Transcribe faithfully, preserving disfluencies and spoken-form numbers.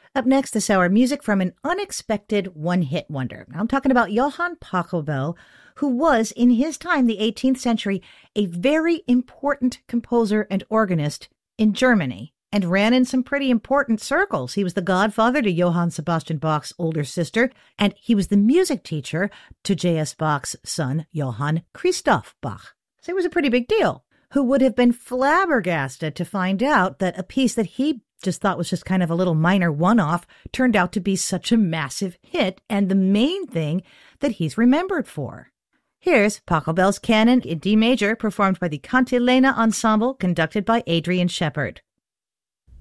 Up next this hour, music from an unexpected one-hit wonder. I'm talking about Johann Pachelbel, who was, in his time, the eighteenth century, a very important composer and organist in Germany, and ran in some pretty important circles. He was the godfather to Johann Sebastian Bach's older sister, and he was the music teacher to J S. Bach's son, Johann Christoph Bach. So it was a pretty big deal. Who would have been flabbergasted to find out that a piece that he just thought was just kind of a little minor one-off turned out to be such a massive hit, and the main thing that he's remembered for. Here's Pachelbel's Canon in D major, performed by the Cantilena Ensemble, conducted by Adrian Shepard.